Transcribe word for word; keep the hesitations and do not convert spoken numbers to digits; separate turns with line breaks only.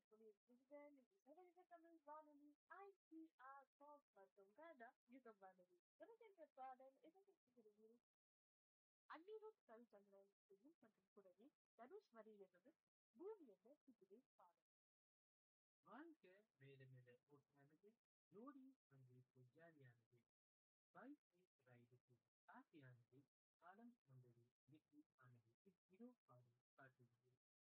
சொல்லியிருக்கீங்க. நீங்க சர்வதேச தமிழ் வானொலி I T R Talk மற்றும் கனடா யுகம் வானொலி. உலகின்ற பாடல் எதிர்பார்க்கிறீர்கள். அந்நியரும் கவிச்சந்திரன் மற்றும் குரவி தனுஷ் வரியிலிருந்து பூமி என்ற சித்திரை பாடல்.
வாழ்க்கை மேல மேல ஓட்டினானது ஜோடி அங்கு இப்போ ஜாலியானது பைக் ரைடுக்கு ஹாப்பியானது காலம் வந்தது விக்கி ஆனது இதோ பாடல் காட்டுகிறது